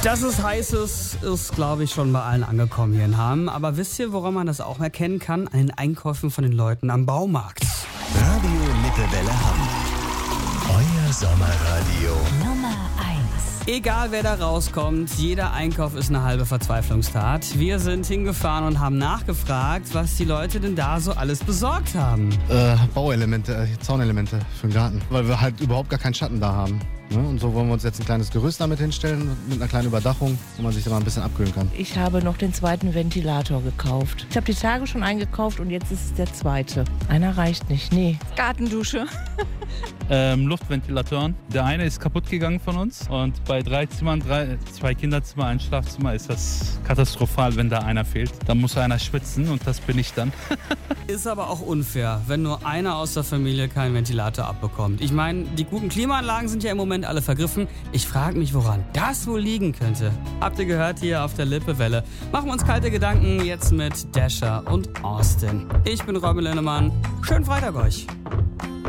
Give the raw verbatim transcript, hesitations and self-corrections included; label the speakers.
Speaker 1: Dass es heiß ist, ist, glaube ich, schon bei allen angekommen hier in Hamm. Aber wisst ihr, woran man das auch erkennen kann? An den Einkäufen von den Leuten am Baumarkt.
Speaker 2: Radio Lippewelle Hamm. Euer Sommerradio.
Speaker 3: Nummer eins.
Speaker 1: Egal wer da rauskommt, jeder Einkauf ist eine halbe Verzweiflungstat. Wir sind hingefahren und haben nachgefragt, was die Leute denn da so alles besorgt haben.
Speaker 4: Äh, Bauelemente, äh, Zaunelemente für den Garten, weil wir halt überhaupt gar keinen Schatten da haben. Ne? Und so wollen wir uns jetzt ein kleines Gerüst damit hinstellen, mit einer kleinen Überdachung, wo man sich da mal ein bisschen abkühlen kann.
Speaker 5: Ich habe noch den zweiten Ventilator gekauft. Ich habe die Tage schon eingekauft und jetzt ist es der zweite. Einer reicht nicht, nee.
Speaker 6: Gartendusche.
Speaker 7: Ähm, Luftventilatoren. Der eine ist kaputt gegangen von uns und bei drei Zimmern, drei, zwei Kinderzimmer, ein Schlafzimmer ist das katastrophal, wenn da einer fehlt. Da muss einer schwitzen und das bin ich dann.
Speaker 1: Ist aber auch unfair, wenn nur einer aus der Familie keinen Ventilator abbekommt. Ich meine, die guten Klimaanlagen sind ja im Moment alle vergriffen. Ich frage mich, woran das wohl liegen könnte. Habt ihr gehört hier auf der Lippewelle? Machen wir uns kalte Gedanken jetzt mit Dasher und Austin. Ich bin Robin Linnemann. Schönen Freitag euch.